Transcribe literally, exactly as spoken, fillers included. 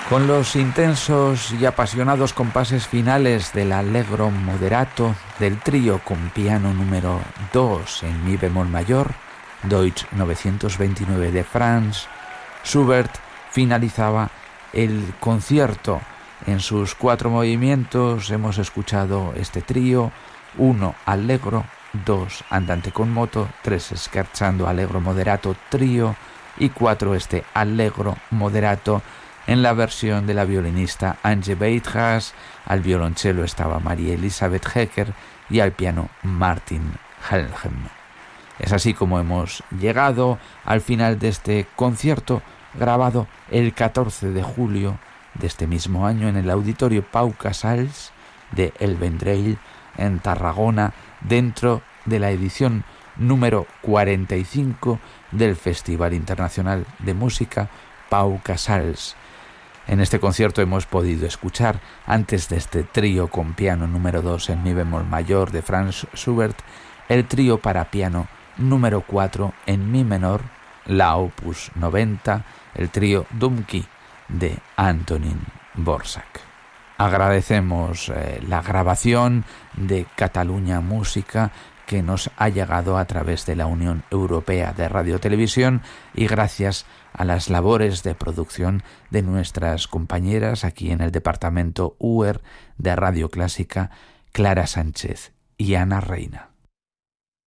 Con los intensos y apasionados compases finales del allegro moderato del trío con piano número dos en mi bemol mayor, Deutsch novecientos veintinueve de Franz Schubert, finalizaba el concierto. En sus cuatro movimientos hemos escuchado este trío: uno allegro, dos andante con moto, tres scherzando allegro moderato trío y cuatro este allegro moderato en la versión de la violinista Ange Beitras. Al violonchelo estaba María Elizabeth Hecker y al piano Martin Helgem. Es así como hemos llegado al final de este concierto, grabado el catorce de julio de este mismo año en el Auditorio Pau Casals de El Vendrell en Tarragona, dentro de la edición número cuarenta y cinco del Festival Internacional de Música Pau Casals. En este concierto hemos podido escuchar, antes de este trío con piano número dos en mi bemol mayor de Franz Schubert, el trío para piano número cuatro en mi menor, la opus noventa, el trío Dumki de Antonín Dvořák. Agradecemos eh, la grabación de Catalunya Música que nos ha llegado a través de la Unión Europea de Radio-Televisión, y gracias a las labores de producción de nuestras compañeras aquí en el departamento U E R de Radio Clásica, Clara Sánchez y Ana Reina.